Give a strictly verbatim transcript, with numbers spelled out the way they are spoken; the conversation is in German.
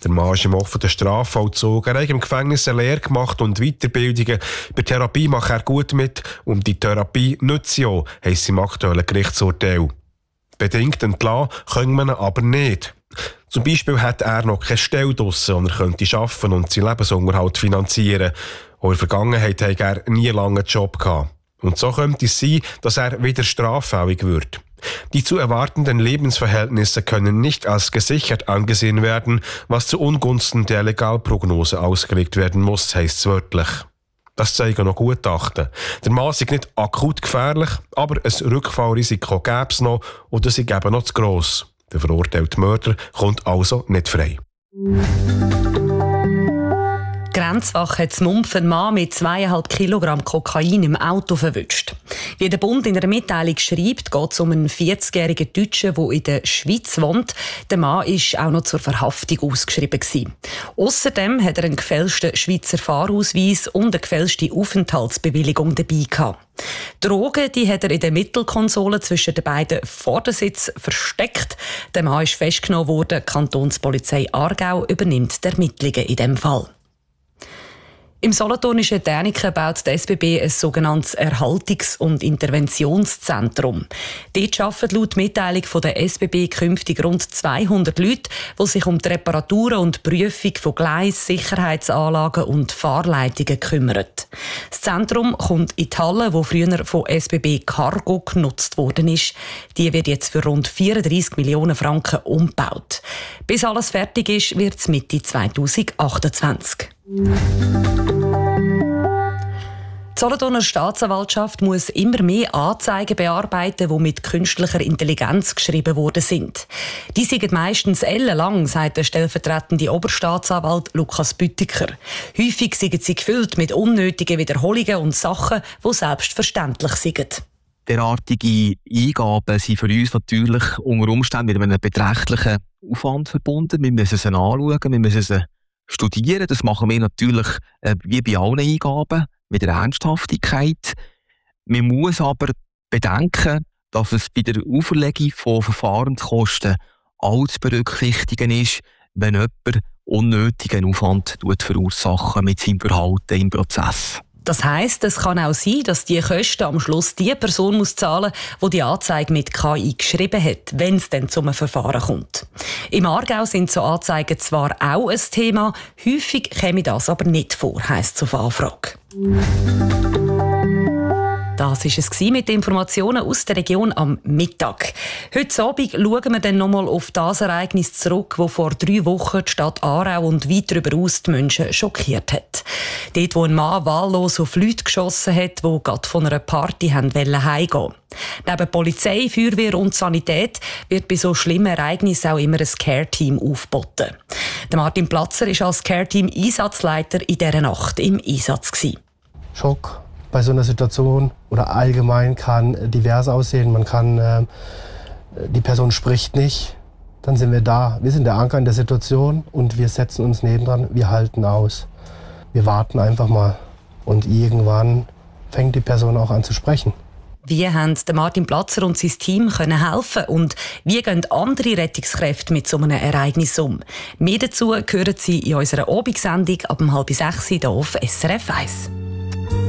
Der Mann ist im offenen Strafvollzug. Er hat im Gefängnis eine Lehre gemacht und Weiterbildungen. Bei Therapie macht er gut mit und die Therapie nützt ja, heisst im aktuellen Gerichtsurteil. Bedingt entlassen können wir ihn aber nicht. Zum Beispiel hat er noch keine Stelle draussen, und er könnte arbeiten und seinen Lebensunterhalt finanzieren. Auch in der Vergangenheit hatte er nie einen langen Job gehabt. Und so könnte es sein, dass er wieder straffällig wird. Die zu erwartenden Lebensverhältnisse können nicht als gesichert angesehen werden, was zu Ungunsten der Legalprognose ausgelegt werden muss, heisst es wörtlich. Das zeigen noch Gutachten. Der Mann ist nicht akut gefährlich, aber ein Rückfallrisiko gäbe es noch und das ist eben noch zu gross. Der verurteilte Mörder kommt also nicht frei. Die Grenzwache hat in Mumpf einen Mann mit zweieinhalb Kilogramm Kokain im Auto verwünscht. Wie der Bund in einer Mitteilung schreibt, geht es um einen vierzigjährigen Deutschen, der in der Schweiz wohnt. Der Mann war auch noch zur Verhaftung ausgeschrieben. Außerdem hat er einen gefälschten Schweizer Fahrausweis und eine gefälschte Aufenthaltsbewilligung dabei gehabt. Drogen, die hat er in der Mittelkonsole zwischen den beiden Vordersitzen versteckt. Der Mann ist festgenommen worden. Die Kantonspolizei Aargau übernimmt die Ermittlungen in diesem Fall. Im solothurnischen Däniken baut die S B B ein sogenanntes Erhaltungs- und Interventionszentrum. Dort arbeiten laut Mitteilung von der S B B künftig rund zweihundert Leute, die sich um die Reparaturen und Prüfung von Gleis, Sicherheitsanlagen und Fahrleitungen kümmern. Das Zentrum kommt in die Halle, die früher von S B B Cargo genutzt worden ist. Die wird jetzt für rund vierunddreissig Millionen Franken umgebaut. Bis alles fertig ist, wird es Mitte zweitausendachtundzwanzig. Die Solothurner Staatsanwaltschaft muss immer mehr Anzeigen bearbeiten, die mit künstlicher Intelligenz geschrieben worden sind. Die sind meistens ellenlang, sagt der stellvertretende Oberstaatsanwalt Lukas Büttiker. Häufig sind sie gefüllt mit unnötigen Wiederholungen und Sachen, die selbstverständlich sind. Derartige Eingaben sind für uns natürlich unter Umständen mit einem beträchtlichen Aufwand verbunden. Wir müssen sie anschauen, wir müssen sie studieren. Das machen wir natürlich äh, wie bei allen Eingaben mit der Ernsthaftigkeit. Man muss aber bedenken, dass es bei der Auferlegung von Verfahrenskosten auch zu berücksichtigen ist, wenn jemand unnötigen Aufwand verursachen mit seinem Verhalten im Prozess. Das heisst, es kann auch sein, dass die Kosten am Schluss die Person muss zahlen muss, die die Anzeige mit K I geschrieben hat, wenn es dann zum Verfahren kommt. Im Aargau sind so Anzeigen zwar auch ein Thema, häufig käme das aber nicht vor, heisst es auf Anfrage. Das war es mit den Informationen aus der Region am Mittag. Heute Abend schauen wir dann nochmal auf das Ereignis zurück, das vor drei Wochen die Stadt Aarau und weit darüber hinaus die Menschen schockiert hat. Dort, wo ein Mann wahllos auf Leute geschossen hat, die gerade von einer Party heimgehen wollten. Neben Polizei, Feuerwehr und Sanität wird bei so schlimmen Ereignissen auch immer ein Care-Team aufgeboten. Der Martin Platzer war als Care-Team-Einsatzleiter in dieser Nacht im Einsatz. Schock bei so einer Situation oder allgemein kann divers aussehen. Man kann, äh, die Person spricht nicht, dann sind wir da. Wir sind der Anker in der Situation und wir setzen uns nebendran, wir halten aus. Wir warten einfach mal und irgendwann fängt die Person auch an zu sprechen. Wie haben Martin Platzer und sein Team können helfen und wie gehen andere Rettungskräfte mit so einem Ereignis um? Mehr dazu hören Sie in unserer Abendsendung ab halb sechs hier auf S R F eins.